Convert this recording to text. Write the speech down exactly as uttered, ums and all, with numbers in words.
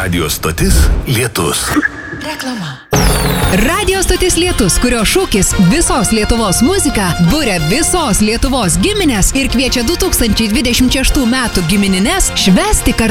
Radio stotis Lietus. Reklama. Radio stotis Lietus, kurio šūkis visos Lietuvos muzika, buria visos Lietuvos giminės ir kviečia du tūkstančiai dvidešimt šeštų metų giminines švęsti kartu.